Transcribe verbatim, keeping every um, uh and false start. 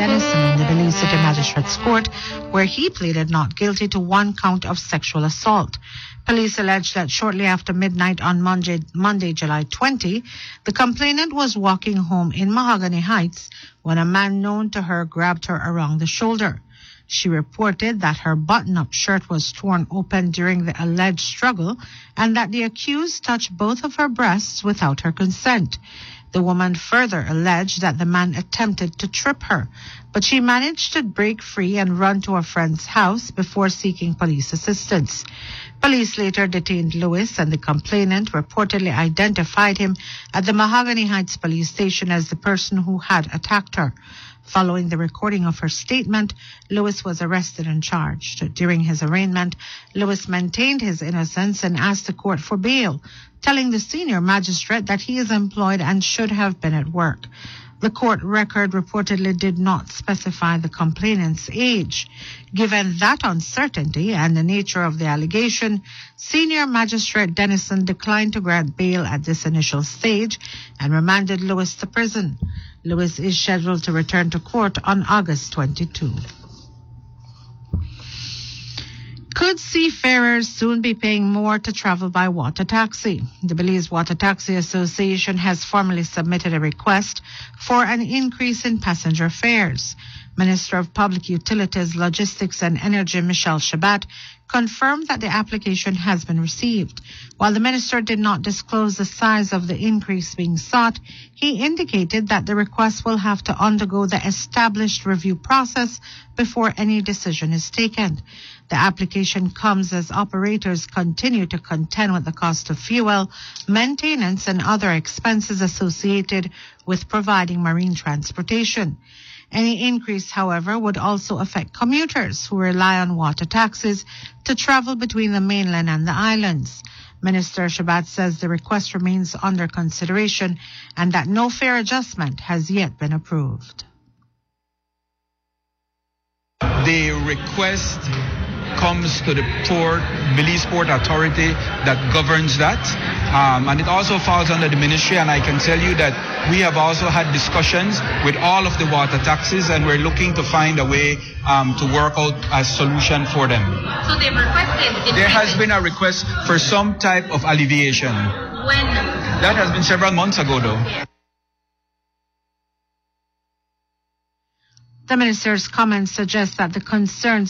Denison in the Belize City Magistrates Court, where he pleaded not guilty to one count of sexual assault. Police alleged that shortly after midnight on Monday, Monday, July twentieth, the complainant was walking home in Mahogany Heights when a man known to her grabbed her around the shoulder. She reported that her button-up shirt was torn open during the alleged struggle and that the accused touched both of her breasts without her consent. The woman further alleged that the man attempted to trip her, but she managed to break free and run to a friend's house before seeking police assistance. Police later detained Lewis, and the complainant reportedly identified him at the Mahogany Heights police station as the person who had attacked her. Following the recording of her statement, Lewis was arrested and charged. During his arraignment, Lewis maintained his innocence and asked the court for bail, telling the senior magistrate that he is employed and should have been at work. The court record reportedly did not specify the complainant's age. Given that uncertainty and the nature of the allegation, Senior Magistrate Denison declined to grant bail at this initial stage and remanded Lewis to prison. Lewis is scheduled to return to court on August twenty-second. Could seafarers soon be paying more to travel by water taxi? The Belize Water Taxi Association has formally submitted a request for an increase in passenger fares. Minister of Public Utilities, Logistics and Energy Michelle Shabat confirmed that the application has been received. While the minister did not disclose the size of the increase being sought, he indicated that the request will have to undergo the established review process before any decision is taken. The application comes as operators continue to contend with the cost of fuel, maintenance, and other expenses associated with providing marine transportation. Any increase, however, would also affect commuters who rely on water taxis to travel between the mainland and the islands. Minister Shabat says the request remains under consideration and that no fare adjustment has yet been approved. The request comes to the Port, Belize Port Authority that governs that. Um, and it also falls under the ministry, and I can tell you that we have also had discussions with all of the water taxis, and we're looking to find a way um, to work out a solution for them. So they've requested... There has been a request for some type of alleviation. When? That has been several months ago, though. The minister's comments suggest that the concerns